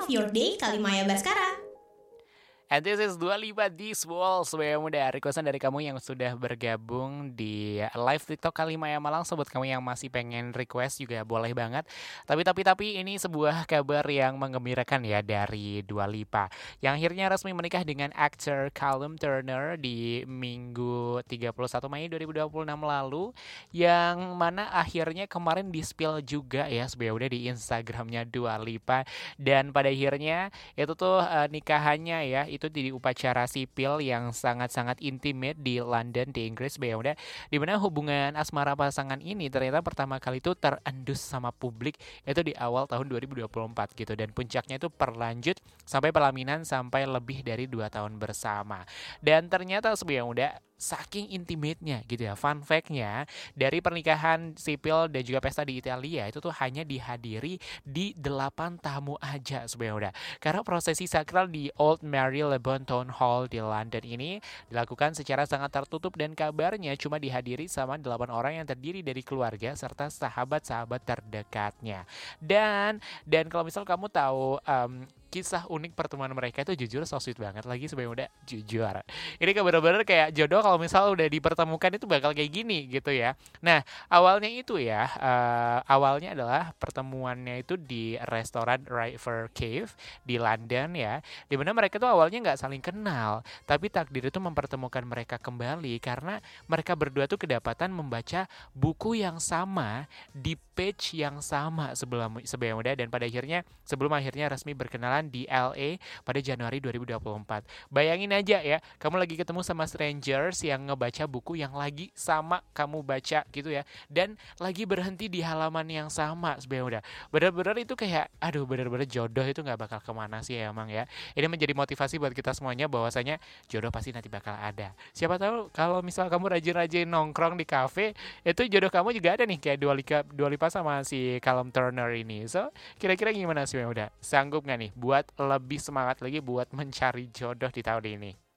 of your day Kalimaya Baskara. And this is Dua Lipa This Wall. Sebagai muda requestan dari kamu yang sudah bergabung di live TikTok Kalimaya Malang. Sobat kamu yang masih pengen request juga boleh banget. Tapi ini sebuah kabar yang menggembirakan ya dari Dua Lipa, yang akhirnya resmi menikah dengan aktor Callum Turner di Minggu 31 Mei 2026 lalu, yang mana akhirnya kemarin di-spill juga ya sebagai udah di Instagramnya Dua Lipa. Dan pada akhirnya itu tuh nikahannya ya itu di upacara sipil yang sangat-sangat intimate di London di Inggris, udah di mana hubungan asmara pasangan ini ternyata pertama kali itu terendus sama publik itu di awal tahun 2024 gitu, dan puncaknya itu berlanjut sampai pelaminan sampai lebih dari 2 tahun bersama. Dan ternyata udah saking intimate-nya gitu ya. Fun fact-nya, dari pernikahan sipil dan juga pesta di Italia itu tuh hanya dihadiri di 8 tamu aja udah. Karena prosesi sakral di Old Marylebone Town Hall di London ini dilakukan secara sangat tertutup dan kabarnya cuma dihadiri sama 8 orang yang terdiri dari keluarga serta sahabat-sahabat terdekatnya. Dan kalau misal kamu tahu kisah unik pertemuan mereka itu jujur so sweet banget lagi udah jujur. Ini bener-bener kayak jodoh kalau misal udah dipertemukan itu bakal kayak gini gitu ya. Nah awalnya itu ya, awalnya adalah pertemuannya itu di restoran River Cave di London ya, dimana mereka tuh awalnya nggak saling kenal, tapi takdir itu mempertemukan mereka kembali karena mereka berdua tuh kedapatan membaca buku yang sama di page yang sama sebelum muda, dan pada akhirnya sebelum resmi berkenalan di LA pada Januari 2024. Bayangin aja ya, kamu lagi ketemu sama strangers yang ngebaca buku yang lagi sama kamu baca gitu ya, dan lagi berhenti di halaman yang sama udah. Bener-bener itu kayak aduh, bener-bener jodoh itu nggak bakal kemana sih ya, emang ya. Ini menjadi motivasi buat kita semuanya bahwasanya jodoh pasti nanti bakal ada. Siapa tahu kalau misal kamu rajin-rajin nongkrong di kafe, itu jodoh kamu juga ada nih kayak Dua Lipa sama si Callum Turner ini. So kira-kira gimana sih udah? Sanggup nggak nih buat lebih semangat lagi buat mencari jodoh di tahun ini?